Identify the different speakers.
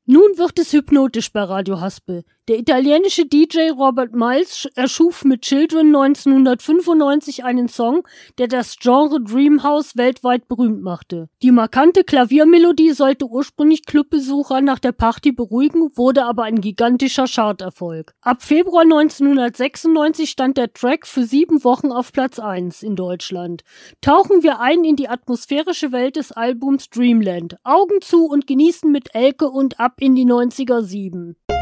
Speaker 1: Nun wird es hypnotisch bei Radio Haspel. Der italienische DJ Robert Miles erschuf mit Children 1995 einen Song, der das Genre Dream House weltweit berühmt machte. Die markante Klaviermelodie sollte ursprünglich Clubbesucher nach der Party beruhigen, wurde aber ein gigantischer Charterfolg. Ab Februar 1996 stand der Track für 7 Wochen auf Platz 1 in Deutschland. Tauchen wir ein in die atmosphärische Welt des Albums Dreamland. Augen zu und genießen mit Elke und ab in die 90er 7.